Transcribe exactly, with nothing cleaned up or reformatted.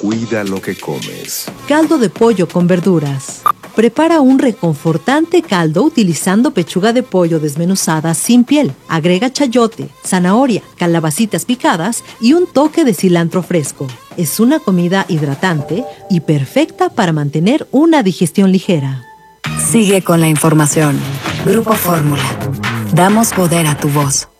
Cuida lo que comes. Caldo de pollo con verduras. Prepara un reconfortante caldo utilizando pechuga de pollo desmenuzada sin piel. Agrega chayote, zanahoria, calabacitas picadas y un toque de cilantro fresco. Es una comida hidratante y perfecta para mantener una digestión ligera. Sigue con la información. Grupo Fórmula. Damos poder a tu voz.